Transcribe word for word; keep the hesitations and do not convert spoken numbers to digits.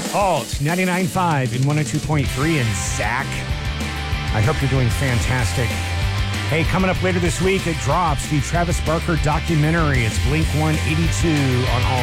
Alt ninety-nine point five and one oh two point three. And Zach, I hope you're doing fantastic. Hey, coming up later this week, it drops the Travis Barker documentary. It's Blink one eighty-two on All